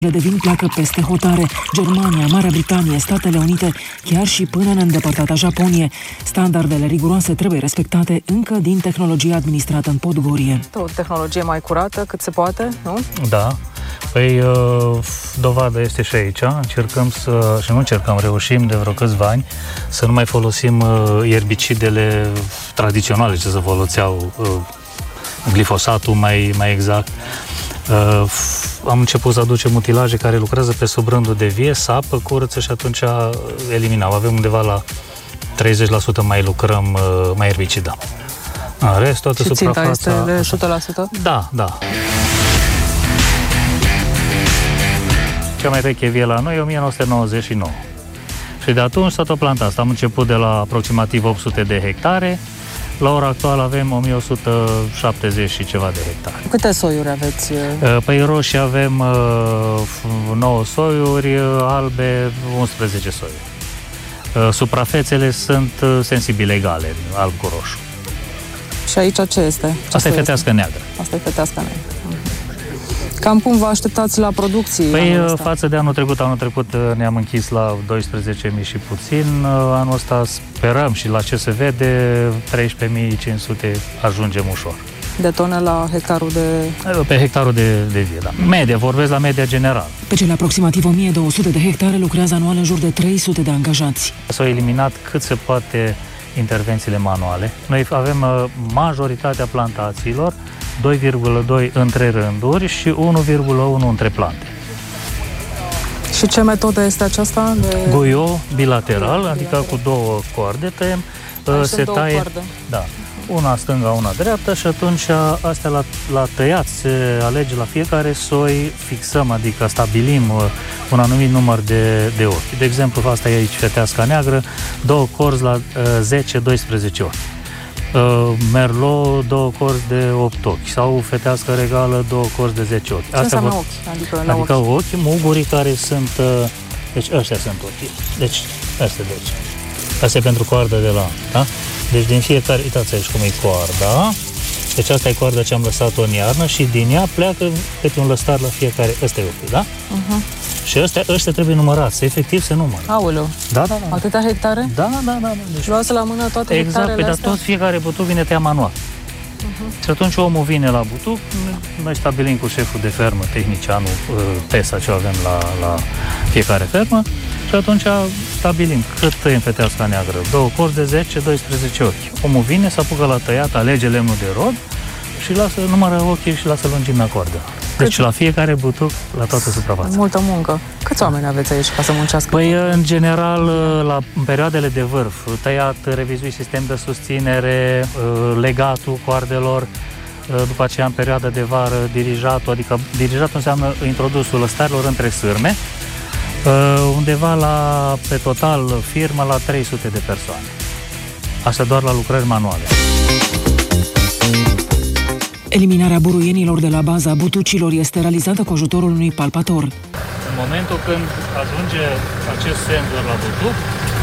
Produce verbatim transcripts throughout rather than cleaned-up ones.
Le devin placă peste hotare. Germania, Marea Britanie, Statele Unite, chiar și până în îndepărtata Japonie. Standardele riguroase trebuie respectate încă din tehnologia administrată în Podgorie. O tehnologie mai curată cât se poate, nu? Da. Păi, dovada este și aici. Încercăm să, și nu încercăm, reușim de vreo câțiva ani să nu mai folosim erbicidele tradiționale ce se foloseau, glifosatul mai, mai exact. Uh, am început să aducem utilaje care lucrează pe sub rândul de vie, sapă, curăță și atunci eliminau. Avem undeva la treizeci la sută mai lucrăm, uh, mai erbicidăm. În rest, toată și suprafața... ținta este de o sută la sută? Da, da. Cea mai veche vie la noi e o mie nouă sute nouăzeci și nouă. Și de atunci s-a tot plantat asta. Am început de la aproximativ opt sute de hectare. La ora actuală avem o mie o sută șaptezeci și ceva de hectare. Câte soiuri aveți? Păi roșii avem uh, nouă soiuri, albe unsprezece soiuri. Uh, suprafețele sunt sensibile egale, alb cu roșu. Și aici ce este? Ce Asta e fetească neagră. Asta e fetească neagră. Cam cum vă așteptați la producții? Păi față de anul trecut, anul trecut ne-am închis la doisprezece mii și puțin. Anul ăsta sperăm și la ce se vede, treisprezece mii cinci sute ajungem ușor. De tone la hectarul de... Pe hectarul de, de vie, da. Media, vorbesc la media generală. Pe cele aproximativ o mie două sute de hectare lucrează anual în jur de trei sute de angajați. S-au eliminat cât se poate intervențiile manuale. Noi avem majoritatea plantațiilor doi virgulă doi între rânduri și unu virgulă unu între plante. Și ce metodă este aceasta? De... Goiou bilateral, adică cu două coarde tăiem, Aici se taie, coarde. da, una stânga, una dreaptă și atunci astea la, la tăiat se alege la fiecare soi, fixăm, adică stabilim un anumit număr de, de ochi. De exemplu, asta e aici feteasca neagră, două corzi la zece doisprezece ochi. Uh, Merlot, două corzi de opt ochi sau fetească regală, două corzi de zece ochi. Ce Astea înseamnă ochi? Adică, adică ochi. ochi, mugurii care sunt, uh, deci ăștia sunt ochii, deci astea de aici. Asta e pentru coarda de la, da? Deci din fiecare, uitați aici cum e coarda, deci asta e coarda ce am lăsat-o în iarnă și din ea pleacă câte un lăstar la fiecare, ăsta e ochiul, da? Uh-huh. Și ăștia, ăștia trebuie numărați, efectiv se numără. Aoleu. Da, da, da. Atâtea hectare? Da, da, da. Deci luați la mână toate exact, hectarele astea? Exact, tot fiecare butuc vine tăiat manual. Uh-huh. Și atunci omul vine la butuc, noi stabilim cu șeful de fermă, tehnicianul, P E S A ce avem la, la fiecare fermă și atunci stabilim cât tăiem feteasca neagră. Două corzi de zece doisprezece ochi. Omul vine, se apucă la tăiat, alege lemnul de rod și lasă, numără ochii și lasă lungimea coardelor. Deci la fiecare butuc, la toată suprafața. Multă muncă. Câți oameni aveți aici ca să muncească? Păi, în general, la în perioadele de vârf, tăiat, revizuit sistem de susținere, legatul coardelor, după aceea în perioada de vară dirijatul, adică dirijatul înseamnă introdusul lăstarilor între sârme, undeva la, pe total, firmă la trei sute de persoane. Asta doar la lucrări manuale. Eliminarea buruienilor de la baza butucilor este realizată cu ajutorul unui palpator. În momentul când ajunge acest senzor la butuc,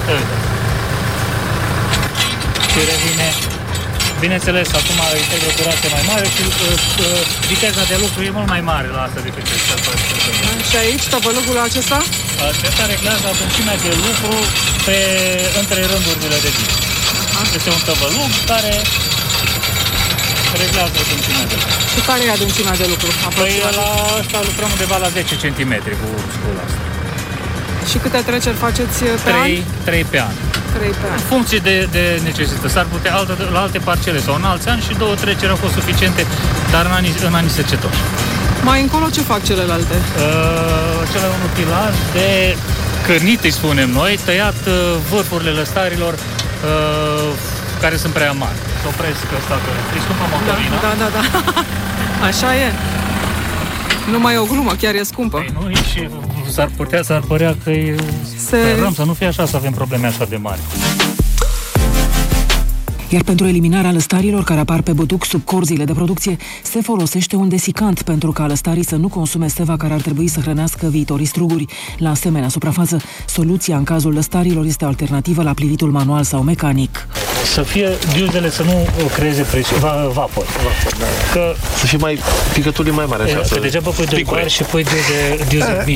și revine, bineînțeles, acum e temperatura mai mare și uh, viteza de lucru e mult mai mare la asta decât cel Și aici, tăvălugul acesta? Acesta reglează adâncimea de lucru pe, între rândurile de zi. Este un tăvălug care reglează adâncimea de lucru. Și care e adâncimea de lucru? Păi la asta lucrăm undeva la zece centimetri cu scula asta. Și câte treceri faceți pe trei, an? trei pe an. trei pe an. În funcție de, de necesitate. S-ar putea altă, la alte parcele sau în alți ani și două treceri au fost suficiente, dar în anii, în anii secetoși. Mai încolo ce fac celelalte? Uh, cel un utilaj de cărnit, îi spunem noi, tăiat uh, vârfurile lăstarilor uh, care sunt prea mari. Să opresc ăsta, că îi scumpă motorina. Da, da, da, da. Așa e. Nu mai e o glumă, chiar e scumpă. Păi nu, și s-ar putea, s-ar părea că e... Se... Sperăm să nu fie așa, să avem probleme așa de mari. Iar pentru eliminarea lăstarilor care apar pe butuc sub corzile de producție, se folosește un desicant pentru ca lăstarii să nu consume steva care ar trebui să hrănească viitorii struguri. La asemenea suprafață, soluția în cazul lăstarilor este o alternativă la plivitul manual sau mecanic. Să fie diuzele să nu creeze presiune, vapor. vapor da. Că să fie mai, picăturile mai mari așa. Că degeaba pui de bar și pui diuze, diuze mici.